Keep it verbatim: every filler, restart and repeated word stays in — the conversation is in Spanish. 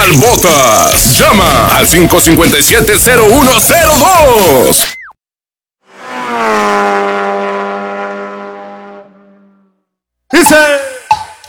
Botas. Llama al cinco cinco siete cero uno cero dos.